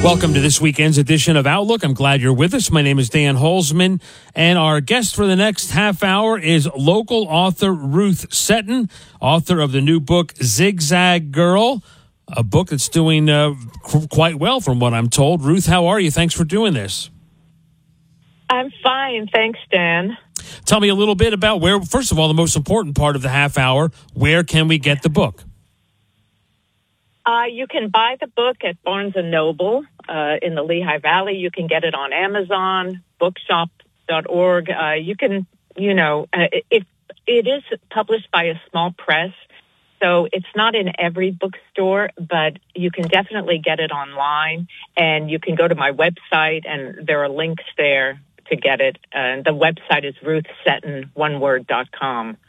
Welcome to this weekend's edition of Outlook. I'm glad you're with us. My name is Dan Holzman, and our guest for the next half hour is local author Ruth Setton, author of the new book Zigzag Girl, a book that's doing quite well from what I'm told. Ruth, how are you? Thanks for doing this. I'm fine. Thanks, Dan. Tell me a little bit about where, first of all, the most important part of the half hour, where can we get the book? You can buy the book at Barnes & Noble in the Lehigh Valley. You can get it on Amazon, bookshop.org. It is published by a small press, so it's not in every bookstore, but you can definitely get it online, and you can go to my website, and there are links there to get it. And the website is ruthsetton.com.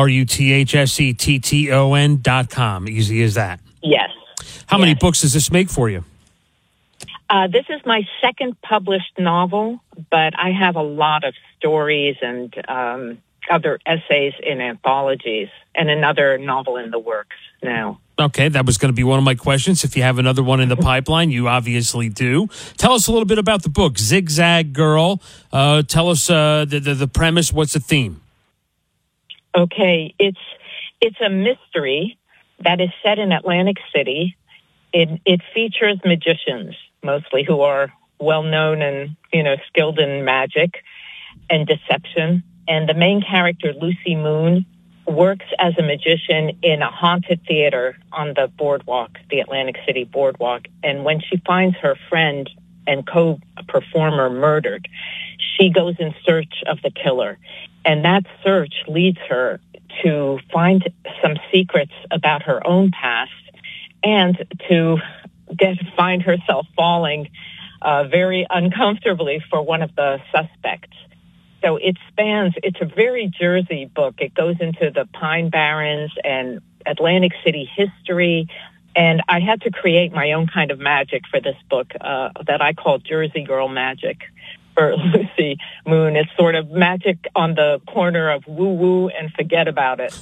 RUTHSETTON.com. Easy as that. Yes. How many books does this make for you? This is my second published novel, but I have a lot of stories and other essays in anthologies and another novel in the works now. Okay, that was going to be one of my questions. If you have another one in the pipeline, you obviously do. Tell us a little bit about the book, Zigzag Girl. Tell us the premise. What's the theme? Okay, it's a mystery that is set in Atlantic City. It features magicians, mostly, who are well-known and, skilled in magic and deception. And the main character, Lucy Moon, works as a magician in a haunted theater on the boardwalk, the Atlantic City boardwalk. And when she finds her friend and co-performer murdered, she goes in search of the killer. And that search leads her to find some secrets about her own past and to find herself falling very uncomfortably for one of the suspects. So it's a very Jersey book. It goes into the Pine Barrens and Atlantic City history. And I had to create my own kind of magic for this book that I call Jersey Girl Magic for Lucy Moon. It's sort of magic on the corner of woo-woo and forget about it.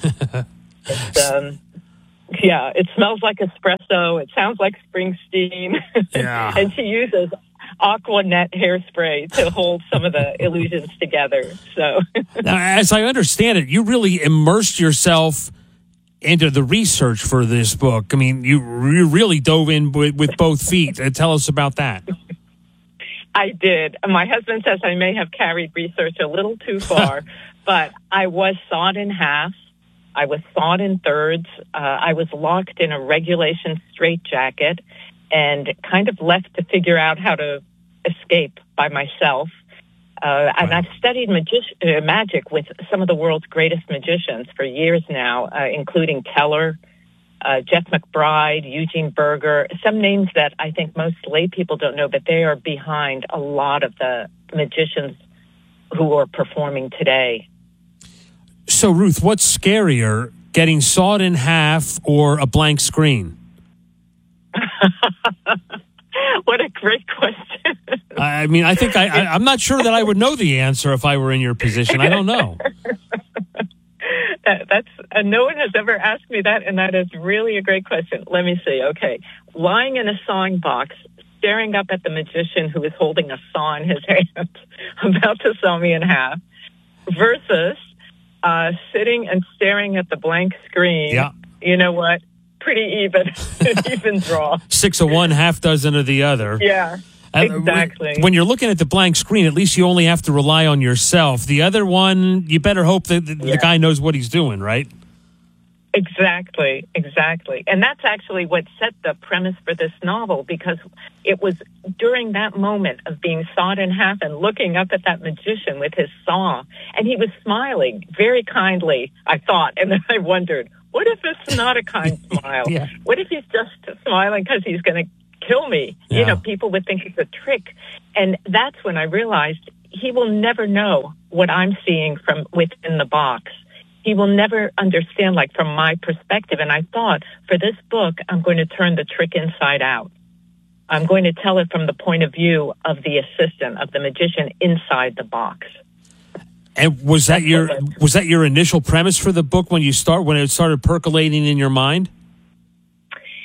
It smells like espresso. It sounds like Springsteen. Yeah. And she uses Aquanet hairspray to hold some of the illusions together. So, now, as I understand it, you really immersed yourself into the research for this book. I mean, you really dove in with both feet. Tell us about that. I did. My husband says I may have carried research a little too far, but I was sawed in half. I was sawed in thirds. I was locked in a regulation straitjacket and kind of left to figure out how to escape by myself. And I've studied magic with some of the world's greatest magicians for years now, including Teller, Jeff McBride, Eugene Berger, some names that I think most lay people don't know, but they are behind a lot of the magicians who are performing today. So, Ruth, what's scarier, getting sawed in half or a blank screen? What a great question. I mean, I think I'm not sure that I would know the answer if I were in your position. I don't know. No one has ever asked me that, and that is really a great question. Let me see. Okay. Lying in a sawing box, staring up at the magician who is holding a saw in his hand, about to saw me in half, versus sitting and staring at the blank screen. Yeah. You know what? Pretty even draw. 6 of one, half dozen of the other. Yeah, exactly. When you're looking at the blank screen, at least you only have to rely on yourself. The other one, you better hope that the guy knows what he's doing, right? Exactly. And that's actually what set the premise for this novel, because it was during that moment of being sawed in half and looking up at that magician with his saw, and he was smiling very kindly, I thought, and then I wondered, what if it's not a kind smile? Yeah. What if he's just smiling because he's going to kill me? Yeah. People would think it's a trick. And that's when I realized he will never know what I'm seeing from within the box. He will never understand, from my perspective. And I thought, for this book, I'm going to turn the trick inside out. I'm going to tell it from the point of view of the assistant, of the magician inside the box. And was that your initial premise for the book when it started percolating in your mind?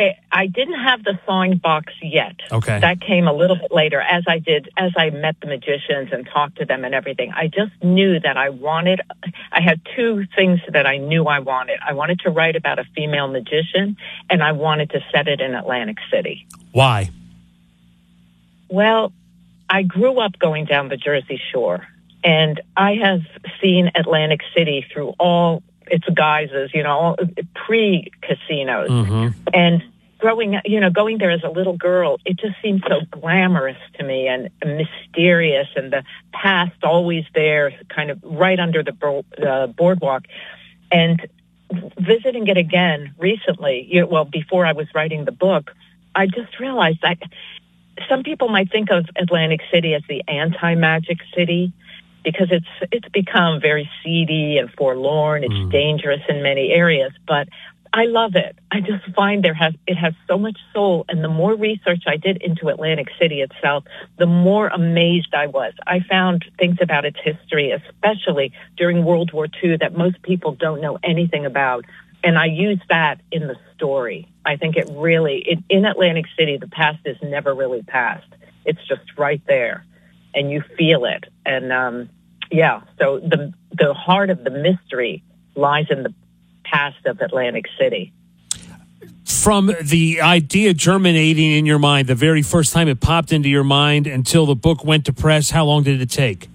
I didn't have the song box yet. Okay. That came a little bit later as I met the magicians and talked to them and everything. I just knew that I had two things that I knew I wanted. I wanted to write about a female magician, and I wanted to set it in Atlantic City. Why? Well, I grew up going down the Jersey Shore, and I have seen Atlantic City through all its guises, pre-casinos. Mm-hmm. And going there as a little girl, it just seemed so glamorous to me and mysterious, and the past always there, kind of right under the boardwalk. And visiting it again recently, before I was writing the book, I just realized that some people might think of Atlantic City as the anti-magic city, because it's become very seedy and forlorn. It's dangerous in many areas, but I love it. I just find it has so much soul. And the more research I did into Atlantic City itself, the more amazed I was. I found things about its history, especially during World War II, that most people don't know anything about. And I use that in the story. I think in Atlantic City, the past is never really past. It's just right there, and you feel it. And so the heart of the mystery lies in the past of Atlantic City. From the idea germinating in your mind, the very first time it popped into your mind until the book went to press, how long did it take?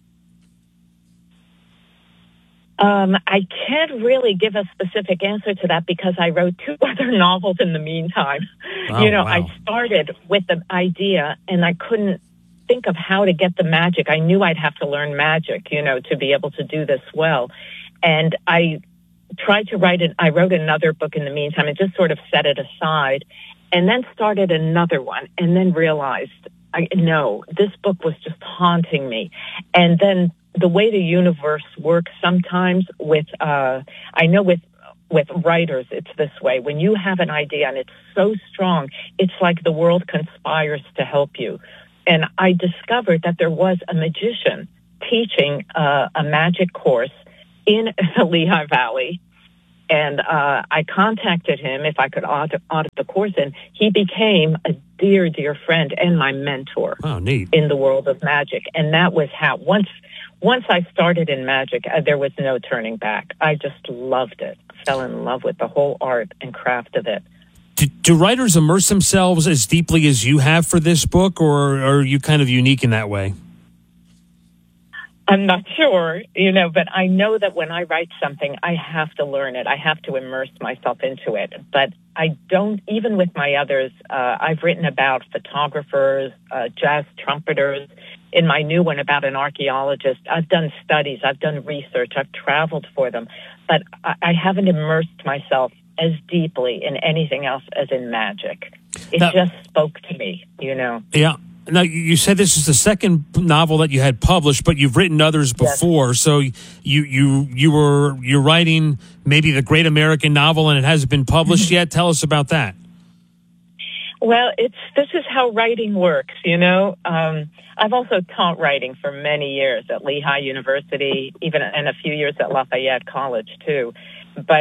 I can't really give a specific answer to that because I wrote two other novels in the meantime. Oh, wow. I started with the idea, and I couldn't think of how to get the magic. I knew I'd have to learn magic, to be able to do this well. And I tried to I wrote another book in the meantime and just sort of set it aside, and then started another one, and then realized, this book was just haunting me. And then the way the universe works sometimes with writers, it's this way. When you have an idea and it's so strong, it's like the world conspires to help you. And I discovered that there was a magician teaching a magic course in the Lehigh Valley. And I contacted him if I could audit the course, and he became a dear, dear friend and my mentor. Oh, neat. In the world of magic. And that was how, once I started in magic, there was no turning back. I just loved it. Fell in love with the whole art and craft of it. Do writers immerse themselves as deeply as you have for this book, or are you kind of unique in that way? I'm not sure, but I know that when I write something, I have to learn it. I have to immerse myself into it. But I don't, even with my others, I've written about photographers, jazz trumpeters. In my new one about an archaeologist, I've done studies, I've done research, I've traveled for them. But I haven't immersed myself as deeply in anything else as in magic. It just spoke to me, Yeah. Now, you said this is the second novel that you had published, but you've written others before. Yes. So you're writing maybe the great American novel, and it hasn't been published yet. Tell us about that. Well, this is how writing works, I've also taught writing for many years at Lehigh University, even and a few years at Lafayette College too. But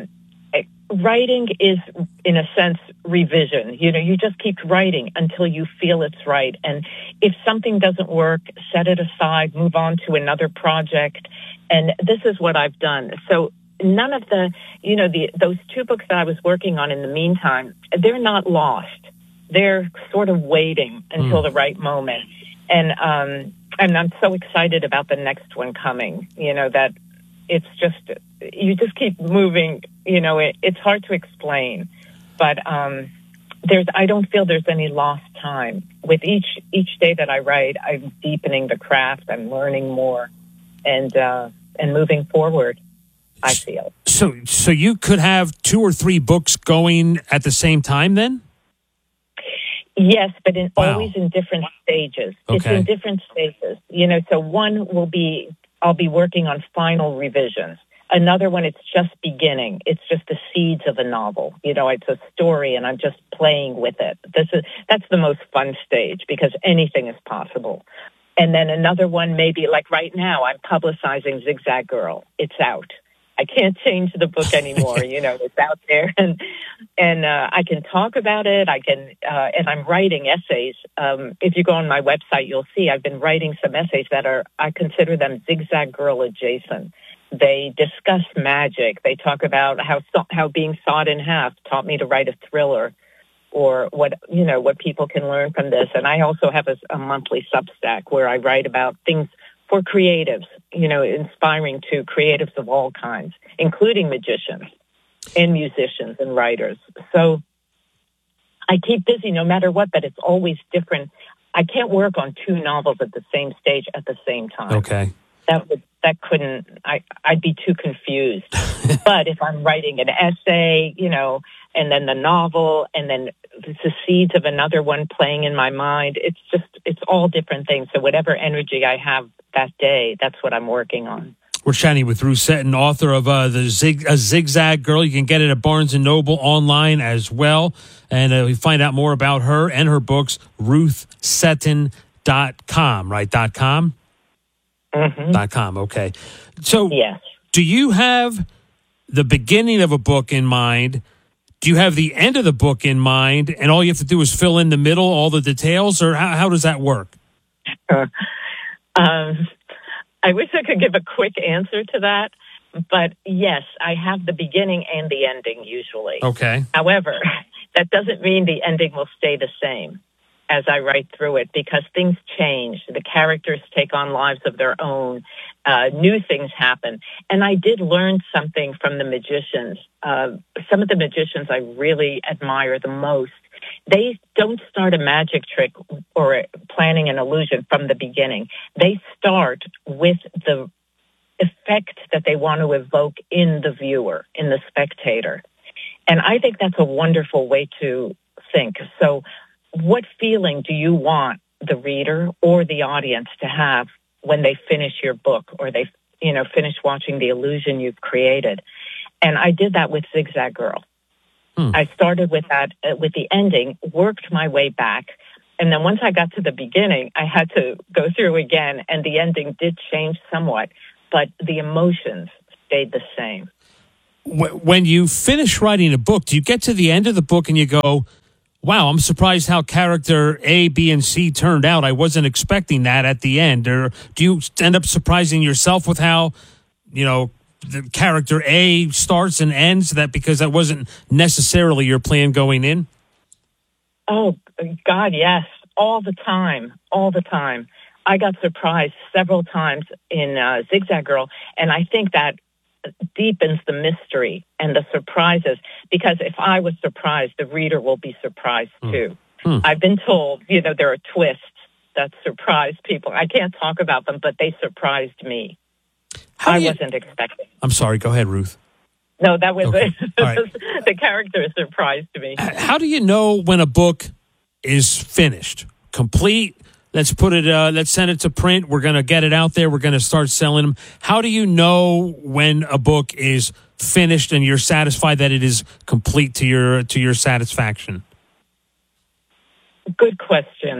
writing is, in a sense, revision. You just keep writing until you feel it's right. And if something doesn't work, set it aside, move on to another project. And this is what I've done. So none of those two books that I was working on in the meantime, they're not lost. They're sort of waiting until the right moment. And I'm so excited about the next one coming, that it's just, you just keep moving, it's hard to explain, but I don't feel there's any lost time. With each day that I write, I'm deepening the craft, I'm learning more, and moving forward, I feel. So you could have 2 or 3 books going at the same time then? Yes, but always in different stages. Okay. It's in different stages. So one I'll be working on final revisions. Another one, it's just beginning. It's just the seeds of a novel. It's a story, and I'm just playing with it. That's the most fun stage because anything is possible. And then another one, maybe like right now, I'm publicizing Zigzag Girl. It's out. I can't change the book anymore. It's out there, and I can talk about it. And I'm writing essays. If you go on my website, you'll see I've been writing some essays I consider them Zigzag Girl adjacent. They discuss magic. They talk about how being sawed in half taught me to write a thriller, or what people can learn from this. And I also have a monthly Substack where I write about things for creatives, inspiring to creatives of all kinds, including magicians and musicians and writers. So I keep busy no matter what, but it's always different. I can't work on two novels at the same stage at the same time. Okay. I'd be too confused. But if I'm writing an essay, and then the novel, and then the seeds of another one playing in my mind, it's all different things. So whatever energy I have that day, that's what I'm working on. We're chatting with Ruth Setton, author of A Zigzag Girl. You can get it at Barnes & Noble online as well. And you find out more about her and her books, ruthsetton.com, right? .com? Mm-hmm. .com, okay. So yes. Do you have the beginning of a book in mind? Do you have the end of the book in mind? And all you have to do is fill in the middle, all the details? Or how does that work? I wish I could give a quick answer to that, but yes, I have the beginning and the ending usually. Okay. However, that doesn't mean the ending will stay the same as I write through it, because things change. The characters take on lives of their own. New things happen. And I did learn something from the magicians. Some of the magicians I really admire the most, they don't start a magic trick or planning an illusion from the beginning. They start with the effect that they want to evoke in the viewer, in the spectator. And I think that's a wonderful way to think. So what feeling do you want the reader or the audience to have when they finish your book, or they, finish watching the illusion you've created? And I did that with Zigzag Girl. I started with that, with the ending, worked my way back. And then once I got to the beginning, I had to go through again, and the ending did change somewhat, but the emotions stayed the same. When you finish writing a book, do you get to the end of the book and you go, wow, I'm surprised how character A, B, and C turned out. I wasn't expecting that at the end. Or do you end up surprising yourself with how, the character A starts and ends, because that wasn't necessarily your plan going in? Oh, God, yes. All the time. I got surprised several times in Zigzag Girl, and I think that deepens the mystery and the surprises, because if I was surprised, the reader will be surprised too. I've been told, there are twists that surprise people. I can't talk about them, but they surprised me. I wasn't expecting. I'm sorry. Go ahead, Ruth. No, that was okay. it. Right. The character surprised me. How do you know when a book is finished, complete? Let's put it. Let's send it to print. We're going to get it out there. We're going to start selling them. How do you know when a book is finished and you're satisfied that it is complete to your satisfaction? Good question.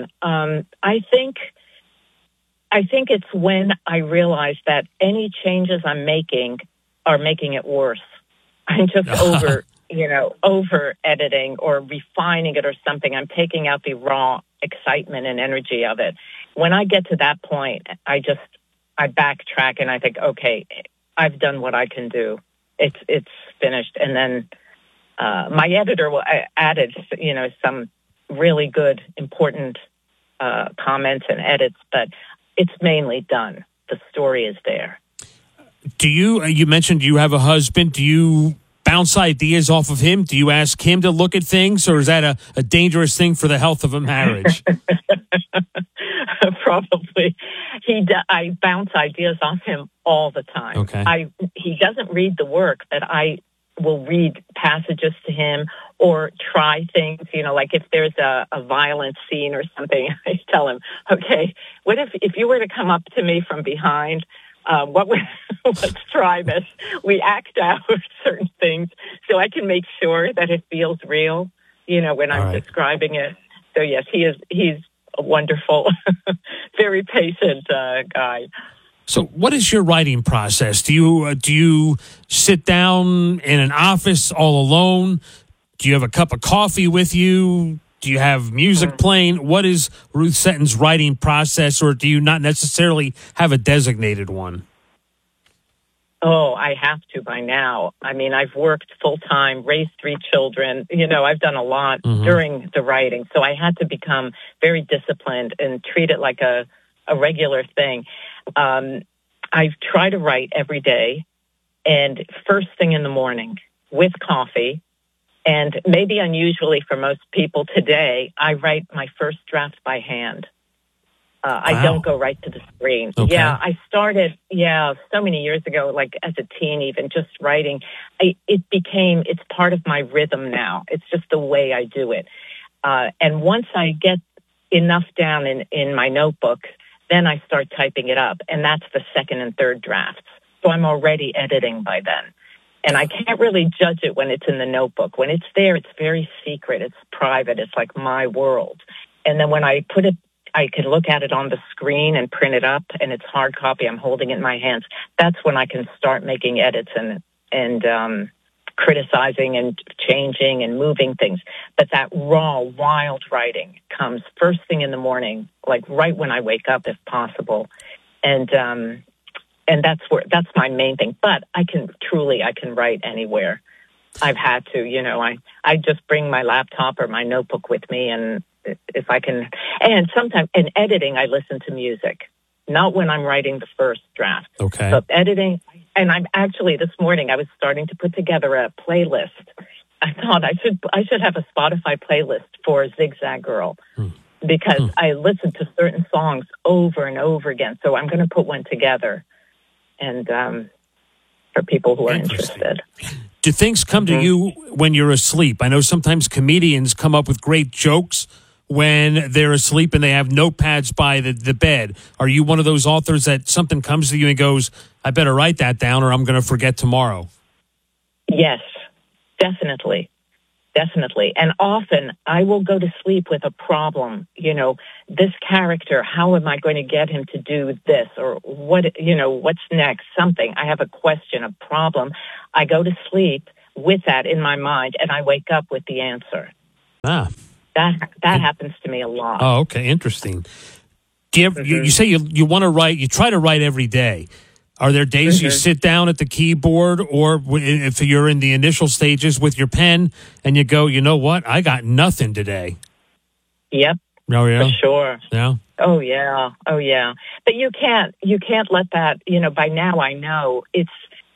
I think it's when I realize that any changes I'm making are making it worse. I'm just over editing or refining it or something. I'm taking out the raw excitement and energy of it. When I get to that point, I backtrack and I think, okay, I've done what I can do. It's finished. And then my editor added, some really good, important comments and edits, but it's mainly done. The story is there. You mentioned you have a husband. Do you bounce ideas off of him? Do you ask him to look at things, or is that a dangerous thing for the health of a marriage? Probably. I bounce ideas off him all the time. Okay. He doesn't read the work, but I will read passages to him or try things, like if there's a violent scene or something, I tell him, okay, what if you were to come up to me from behind, let's try this. We act out certain things so I can make sure that it feels real, when I'm describing it. So yes, he's a wonderful, very patient guy. So what is your writing process? Do you sit down in an office all alone? Do you have a cup of coffee with you? Do you have music playing? What is Ruth Setton's writing process, or do you not necessarily have a designated one? Oh, I have to by now. I mean, I've worked full time, raised 3 children. I've done a lot during the writing. So I had to become very disciplined and treat it like a regular thing. I try to write every day and first thing in the morning with coffee. And maybe unusually for most people today, I write my first draft by hand. I don't go right to the screen. Okay. Yeah, I started, so many years ago, like as a teen even, just writing. It's part of my rhythm now. It's just the way I do it. And once I get enough down in my notebook, then I start typing it up. And that's the second and third drafts. So I'm already editing by then. And I can't really judge it when it's in the notebook. When it's there, it's very secret. It's private. It's like my world. And then when I put it, I can look at it on the screen and print it up, and it's hard copy. I'm holding it in my hands. That's when I can start making edits and criticizing and changing and moving things. But that raw, wild writing comes first thing in the morning, like right when I wake up, if possible. And that's my main thing. But I can write anywhere. I've had to, I just bring my laptop or my notebook with me, and if I can, and sometimes in editing, I listen to music, not when I'm writing the first draft. Okay. But editing, and I'm actually this morning, I was starting to put together a playlist. I thought I should have a Spotify playlist for Zigzag Girl because I listen to certain songs over and over again. So I'm going to put one together, and for people who are interested. Do things come to you when you're asleep? I know sometimes comedians come up with great jokes when they're asleep and they have notepads by the bed. Are you one of those authors that something comes to you and goes, I better write that down or I'm going to forget tomorrow? Yes, definitely. Definitely. And often I will go to sleep with a problem. This character, how am I going to get him to do this? Or what's next? Something. I have a question, a problem. I go to sleep with that in my mind and I wake up with the answer. That happens to me a lot. Oh, okay. Interesting. You say you want to write, you try to write every day. Are there days you sit down at the keyboard, or if you're in the initial stages with your pen and you go, you know what? I got nothing today. Yep. Oh, yeah. For sure. Yeah. Oh, yeah. Oh, yeah. But you can't let that, by now I know it's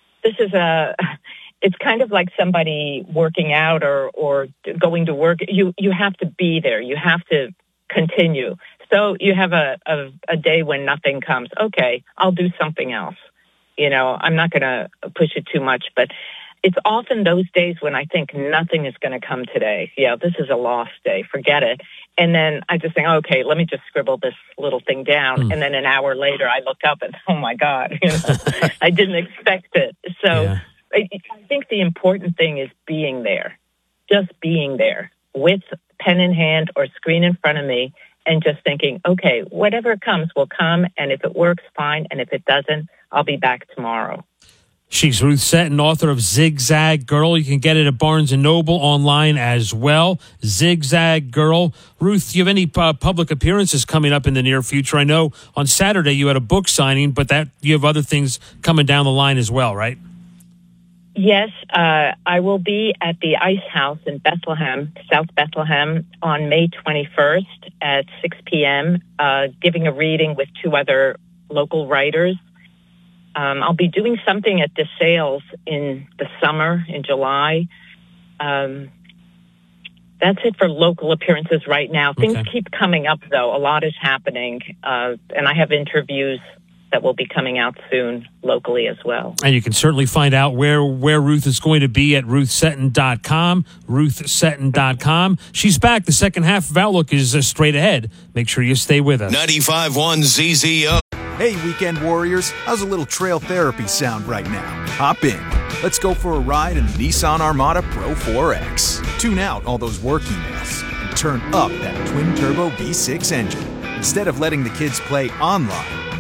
kind of like somebody working out or going to work. You have to be there. You have to continue. So you have a day when nothing comes. Okay, I'll do something else. I'm not going to push it too much, but it's often those days when I think nothing is going to come today. Yeah, this is a lost day. Forget it. And then I just think, okay, let me just scribble this little thing down. And then an hour later, I look up and, oh, my God, I didn't expect it. So yeah. I think the important thing is being there, just being there with pen in hand or screen in front of me and just thinking, okay, whatever comes will come. And if it works, fine. And if it doesn't, I'll be back tomorrow. She's Ruth Setton, author of Zigzag Girl. You can get it at Barnes & Noble online as well. Zigzag Girl. Ruth, do you have any public appearances coming up in the near future? I know on Saturday you had a book signing, but you have other things coming down the line as well, right? Yes, I will be at the Ice House in Bethlehem, South Bethlehem, on May 21st at 6 p.m., giving a reading with 2 other local writers. I'll be doing something at DeSales in the summer, in July. That's it for local appearances right now. Things keep coming up, though. A lot is happening, and I have interviews that will be coming out soon locally as well. And you can certainly find out where Ruth is going to be at ruthsetton.com, ruthsetton.com. She's back. The second half of Outlook is straight ahead. Make sure you stay with us. 95.1 ZZO. Hey, weekend warriors, how's a little trail therapy sound right now? Hop in. Let's go for a ride in the Nissan Armada Pro 4X. Tune out all those work emails and turn up that twin-turbo V6 engine. Instead of letting the kids play online,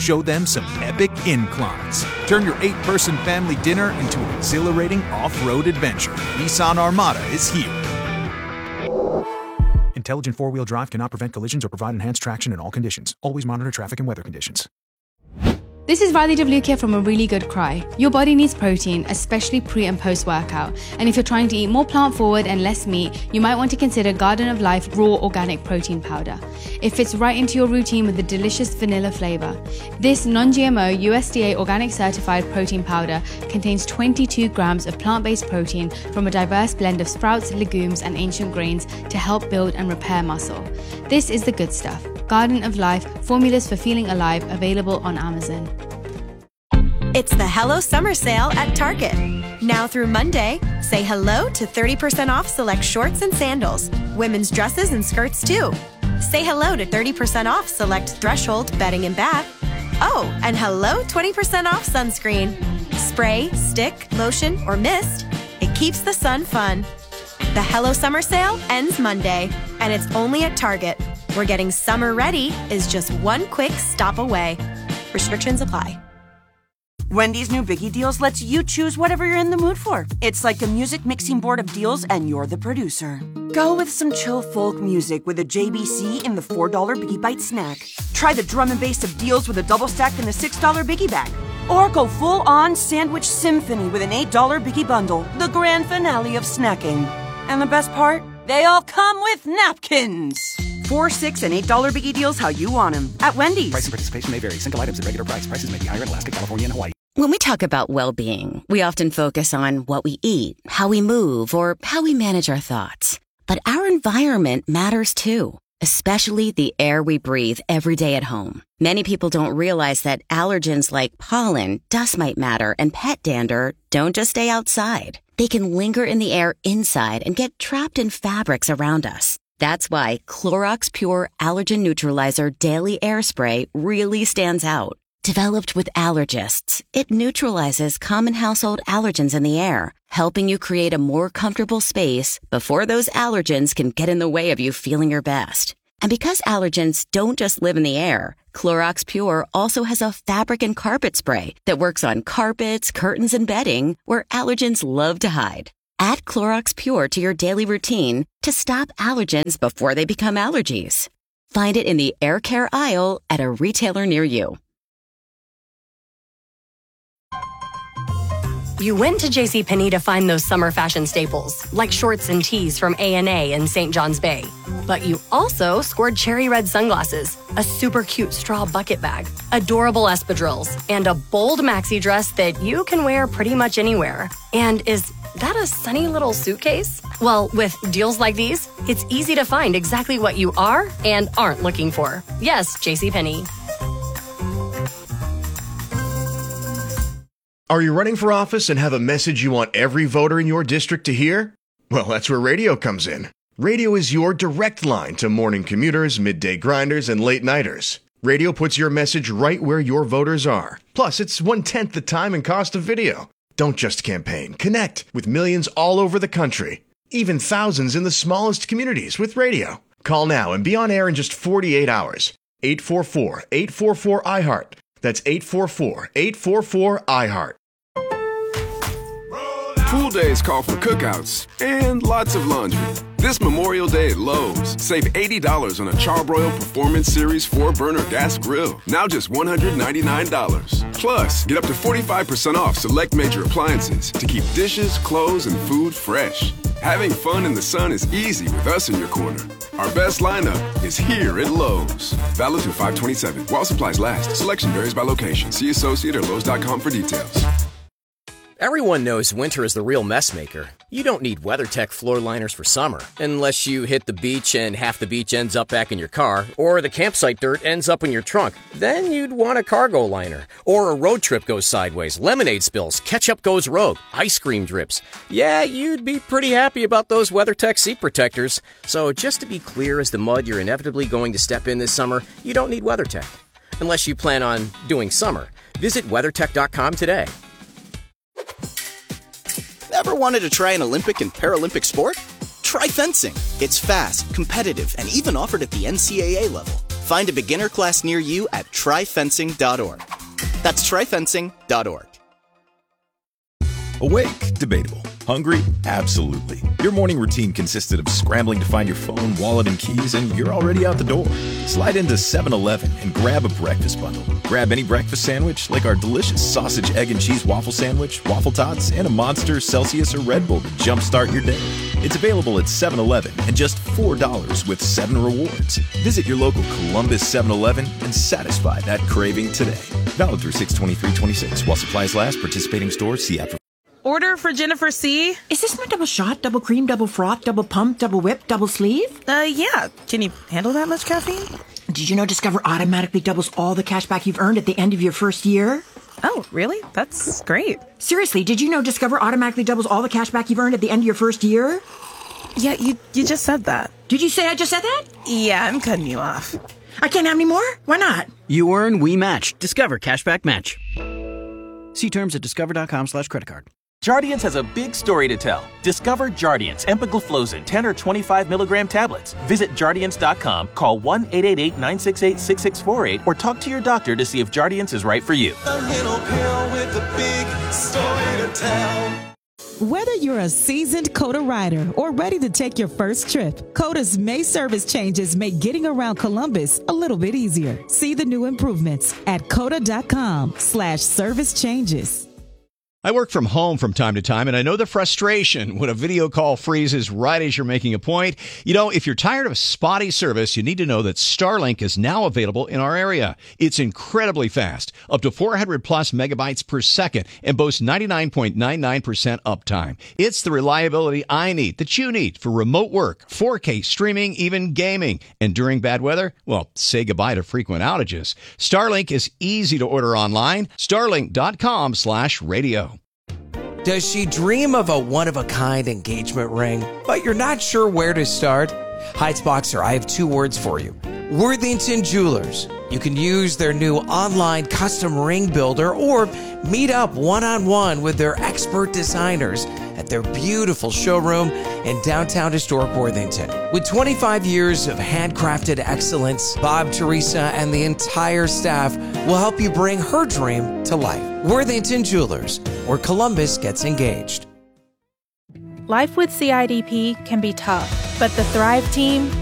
Show them some epic inclines. Turn your 8-person family dinner into an exhilarating off-road adventure. Nissan Armada is here. Intelligent four-wheel drive cannot prevent collisions or provide enhanced traction in all conditions. Always monitor traffic and weather conditions. This is Riley WK from A Really Good Cry. Your body needs protein, especially pre and post workout. And if you're trying to eat more plant forward and less meat, you might want to consider Garden of Life Raw Organic Protein Powder. It fits right into your routine with a delicious vanilla flavor. This non-GMO USDA organic certified protein powder contains 22 grams of plant-based protein from a diverse blend of sprouts, legumes, and ancient grains to help build and repair muscle. This is the good stuff. Garden of Life, formulas for feeling alive, available on Amazon. It's the Hello Summer Sale at Target. Now through Monday, say hello to 30% off select shorts and sandals, women's dresses and skirts too. Say hello to 30% off select Threshold bedding and bath. Oh, and hello 20% off sunscreen. Spray, stick, lotion, or mist. It keeps the sun fun. The Hello Summer Sale ends Monday, and it's only at Target, where getting summer ready is just one quick stop away. Restrictions apply. Wendy's new Biggie Deals lets you choose whatever you're in the mood for. It's like a music mixing board of deals, and you're the producer. Go with some chill folk music with a JBC in the $4 Biggie Bite snack. Try the drum and bass of deals with a double stack in the $6 Biggie Bag. Or go full-on sandwich symphony with an $8 Biggie Bundle, the grand finale of snacking. And the best part? They all come with napkins. $4, $6, and $8 Biggie Deals how you want them at Wendy's. Price and participation may vary. Single items at regular price. Prices may be higher in Alaska, California, and Hawaii. When we talk about well-being, we often focus on what we eat, how we move, or how we manage our thoughts. But our environment matters too, especially the air we breathe every day at home. Many people don't realize that allergens like pollen, dust mite matter, and pet dander don't just stay outside. They can linger in the air inside and get trapped in fabrics around us. That's why Clorox Pure Allergen Neutralizer Daily Air Spray really stands out. Developed with allergists, it neutralizes common household allergens in the air, helping you create a more comfortable space before those allergens can get in the way of you feeling your best. And because allergens don't just live in the air, Clorox Pure also has a fabric and carpet spray that works on carpets, curtains, and bedding where allergens love to hide. Add Clorox Pure to your daily routine to stop allergens before they become allergies. Find it in the air care aisle at a retailer near you. You went to JCPenney to find those summer fashion staples, like shorts and tees from A&A in St. John's Bay. But you also scored cherry red sunglasses, a super cute straw bucket bag, adorable espadrilles, and a bold maxi dress that you can wear pretty much anywhere. And is that a sunny little suitcase? Well, with deals like these, it's easy to find exactly what you are and aren't looking for. Yes, JCPenney. Are you running for office and have a message you want every voter in your district to hear? Well, that's where radio comes in. Radio is your direct line to morning commuters, midday grinders, and late-nighters. Radio puts your message right where your voters are. Plus, it's 1/10 the time and cost of video. Don't just campaign. Connect with millions all over the country. Even thousands in the smallest communities with radio. Call now and be on air in just 48 hours. 844-844-IHEART. That's 844-844-IHEART. Pool days call for cookouts and lots of laundry. This Memorial Day at Lowe's, save $80 on a Charbroil Performance Series 4-burner gas grill, now just $199. Plus, get up to 45% off select major appliances to keep dishes, clothes, and food fresh. Having fun in the sun is easy with us in your corner. Our best lineup is here at Lowe's. Valid through 5/27. While supplies last. Selection varies by location. See associate or Lowe's.com for details. Everyone knows winter is the real mess maker. You don't need WeatherTech floor liners for summer, unless you hit the beach and half the beach ends up back in your car, or the campsite dirt ends up in your trunk. Then you'd want a cargo liner. Or a road trip goes sideways, lemonade spills, ketchup goes rogue, ice cream drips. Yeah, you'd be pretty happy about those WeatherTech seat protectors. So just to be clear as the mud you're inevitably going to step in this summer, you don't need WeatherTech. Unless you plan on doing summer. Visit WeatherTech.com today. Ever wanted to try an Olympic and Paralympic sport? Try fencing. It's fast, competitive, and even offered at the NCAA level. Find a beginner class near you at tryfencing.org. That's tryfencing.org. Awake? Debatable. Hungry? Absolutely. Your morning routine consisted of scrambling to find your phone, wallet, and keys, and you're already out the door. Slide into 7-Eleven and grab a breakfast bundle. Grab any breakfast sandwich, like our delicious sausage, egg, and cheese waffle sandwich, waffle tots, and a Monster, Celsius, or Red Bull to jumpstart your day. It's available at 7-Eleven and just $4 with 7 rewards. Visit your local Columbus 7-Eleven and satisfy that craving today. Valid through 6/23/26. While supplies last, participating stores, see app for... Order for Jennifer C. Is this my double shot, double cream, double froth, double pump, double whip, double sleeve? Yeah. Can you handle that much caffeine? Did you know Discover automatically doubles all the cash back you've earned at the end of your first year? Oh, really? That's great. Seriously, did you know Discover automatically doubles all the cash back you've earned at the end of your first year? Yeah, you just said that. Did you say I just said that? Yeah, I'm cutting you off. I can't have any more? Why not? You earn, we match. Discover Cashback Match. See terms at discover.com/creditcard. Jardiance has a big story to tell. Discover Jardiance empagliflozin 10 or 25 milligram tablets. Visit Jardiance.com, call 1-888-968-6648, or talk to your doctor to see if Jardiance is right for you. A little pill with a big story to tell. Whether you're a seasoned COTA rider or ready to take your first trip, COTA's May service changes make getting around Columbus a little bit easier. See the new improvements at COTA.com/service changes. I work from home from time to time, and I know the frustration when a video call freezes right as you're making a point. You know, if you're tired of spotty service, you need to know that Starlink is now available in our area. It's incredibly fast, up to 400 plus megabytes per second, and boasts 99.99% uptime. It's the reliability I need, that you need, for remote work, 4K streaming, even gaming. And during bad weather, well, say goodbye to frequent outages. Starlink is easy to order online. Starlink.com/radio. Does she dream of a one-of-a-kind engagement ring, but you're not sure where to start? Heights Boxer, I have 2 words for you. Worthington Jewelers. You can use their new online custom ring builder or meet up one-on-one with their expert designers at their beautiful showroom in downtown historic Worthington. With 25 years of handcrafted excellence, Bob, Teresa, and the entire staff will help you bring her dream to life. Worthington Jewelers, where Columbus gets engaged. Life with CIDP can be tough, but the Thrive team